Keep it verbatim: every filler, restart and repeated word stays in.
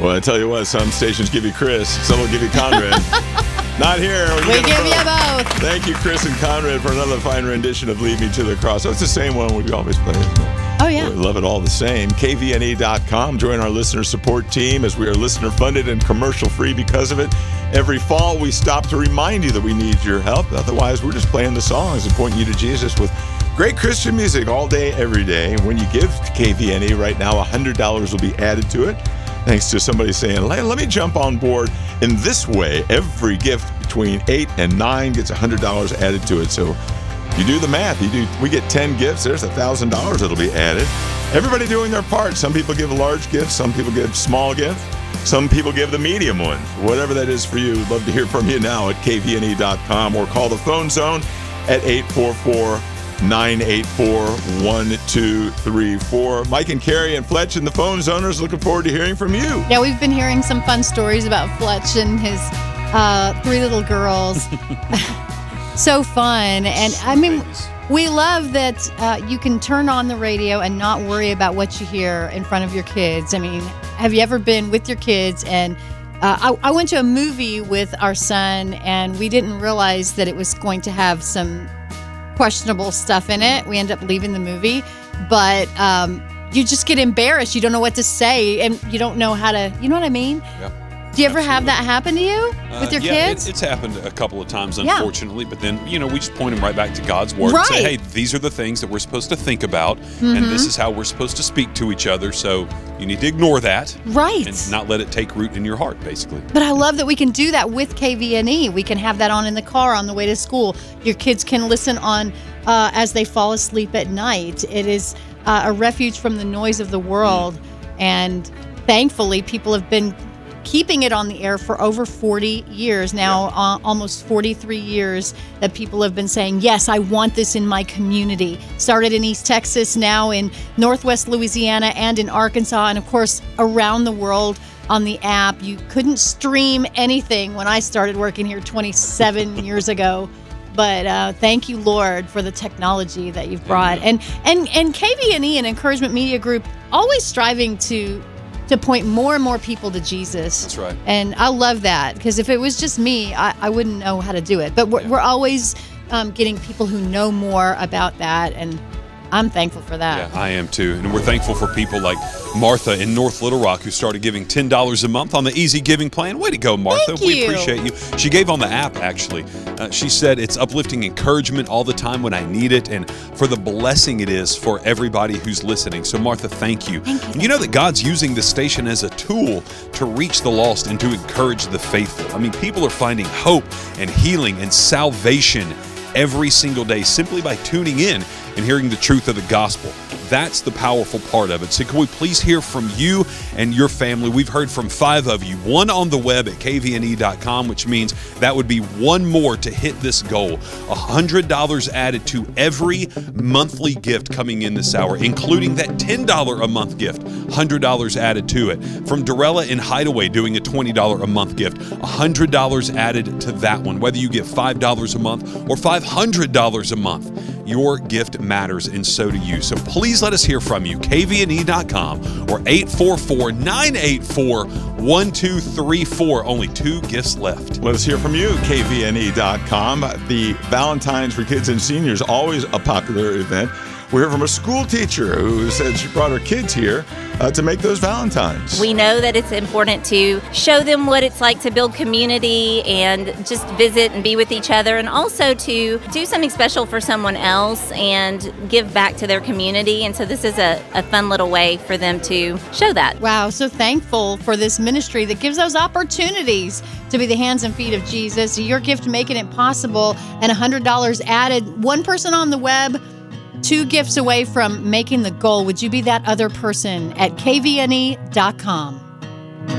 Well, I tell you what, some stations give you Chris, some will give you Conrad. Not here. We, we give you both. Thank you, Chris and Conrad, for another fine rendition of Lead Me to the Cross. That's the same one we always play. Oh, yeah. We love it all the same. K V N E dot com. Join our listener support team as we are listener-funded and commercial-free because of it. Every fall, we stop to remind you that we need your help. Otherwise, we're just playing the songs and pointing you to Jesus with great Christian music all day, every day. And when you give to K V N E right now, one hundred dollars will be added to it. Thanks to somebody saying, let me jump on board. In this way, every gift between eight and nine gets one hundred dollars added to it. So you do the math. You do. We get ten gifts. There's one thousand dollars that'll be added. Everybody doing their part. Some people give large gifts. Some people give small gifts. Some people give the medium ones. Whatever that is for you, we'd love to hear from you now at K V N E dot com or call the phone zone at eight four four, nine eight four, one two three four. Mike and Carrie and Fletch and the phone zoners, looking forward to hearing from you. Yeah, we've been hearing some fun stories about Fletch and his uh, three little girls. So fun. And I mean, we love that uh, you can turn on the radio and not worry about what you hear in front of your kids. I mean, have you ever been with your kids and uh, I, I went to a movie with our son and we didn't realize that it was going to have some questionable stuff in it. We end up leaving the movie, but um, you just get embarrassed. You don't know what to say and you don't know how to, you know what I mean? Yeah. Do you ever Absolutely. have that happen to you with Uh, your yeah, kids? It, it's happened a couple of times, Yeah. unfortunately. But then, you know, we just point them right back to God's Word and say, hey, these are the things that we're supposed to think about, Mm-hmm. and this is how we're supposed to speak to each other. So you need to ignore that. Right. And not let it take root in your heart, basically. But I love that we can do that with K V N E. We can have that on in the car on the way to school. Your kids can listen on uh, as they fall asleep at night. It is uh, a refuge from the noise of the world. And thankfully, people have been keeping it on the air for over forty years now, yeah. uh, almost forty-three years that people have been saying, yes, I want this in my community. Started in East Texas, now in Northwest Louisiana and in Arkansas, and of course around the world on the app. You couldn't stream anything when I started working here twenty-seven years ago. But uh, thank you, Lord, for the technology that you've brought. And and and K V N E and Encouragement Media Group always striving to to point more and more people to Jesus. That's right. And I love that, because if it was just me, I, I wouldn't know how to do it. But we're, Yeah. we're always um, getting people who know more about that, and I'm thankful for that. Yeah, I am too. And we're thankful for people like Martha in North Little Rock, who started giving ten dollars a month on the Easy Giving plan. Way to go, Martha. Thank We you. appreciate you. She gave on the app, actually. Uh, she said it's uplifting encouragement all the time when I need it, and for the blessing it is for everybody who's listening. So, Martha, thank you. Thank you. And you know that God's using this station as a tool to reach the lost and to encourage the faithful. I mean, people are finding hope and healing and salvation every single day simply by tuning in and hearing the truth of the gospel. That's the powerful part of it. So can we please hear from you and your family? We've heard from five of you, one on the web at K V N E dot com, which means that would be one more to hit this goal. one hundred dollars added to every monthly gift coming in this hour, including that ten dollars a month gift, one hundred dollars added to it. From Dorella in Hideaway doing a twenty dollars a month gift, one hundred dollars added to that one. Whether you give five dollars a month or five hundred dollars a month, your gift matters, and so do you. So please let us hear from you. K V N E dot com or eight four four, nine eight four, one two three four. Only two gifts left. Let us hear from you, K V N E dot com. The Valentine's for Kids and Seniors, always a popular event. We heard from a school teacher who said she brought her kids here uh, to make those Valentines. We know that it's important to show them what it's like to build community and just visit and be with each other, and also to do something special for someone else and give back to their community. And so this is a, a fun little way for them to show that. Wow, so thankful for this ministry that gives those opportunities to be the hands and feet of Jesus. Your gift making it possible, and one hundred dollars added. One person on the web, two gifts away from making the goal. Would you be that other person at K V N E dot com?